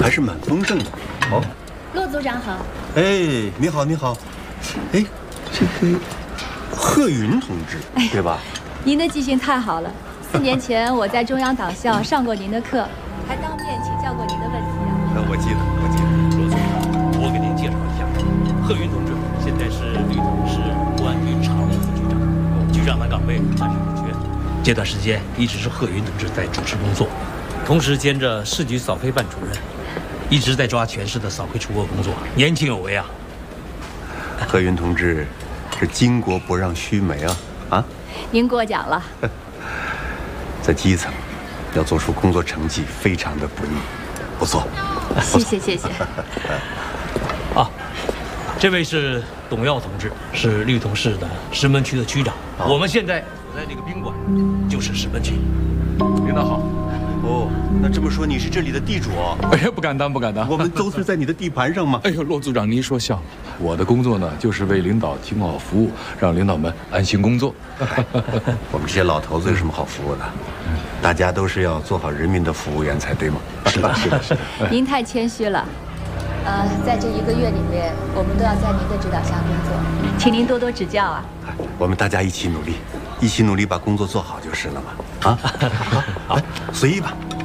还是蛮丰盛的。哦， 骆组长好。 哎，你好，你好。哎，这个贺云同志，对吧？ 您的记性太好了。4年前我在中央党校上过您的课，还当面请教过您的问题啊。 我记得。 罗组长，我给您介绍一下，贺云同志现在是律统市公安局常务副局长，局长的岗位暂时不缺。这段时间一直是贺云同志在主持工作，同时兼着市局扫黑办主任，一直在抓全市的扫黑除恶工作，年轻有为啊。 贺云同志是巾帼不让须眉啊！啊， 您过奖了。 在基层要做出工作成绩，非常的不易，不错。 谢谢。 啊，这位是董耀同志，是律统市的石门区的区长。我们现在所在这个宾馆就是石门区。 领导好。 哦，那这么说你是这里的地主哦？ 哎呀，不敢当，不敢当。 我们都是在你的地盘上吗？ 哎呦，骆组长，您说笑了。我的工作呢，就是为领导提供好服务，让领导们安心工作。 我们这些老头子有什么好服务的？大家都是要做好人民的服务员才对吗？ 是的。 您太谦虚了。在这1个月里面，我们都要在您的指导下工作，请您多多指教啊。 我们大家一起努力，把工作做好就是了嘛。啊，好，随意吧。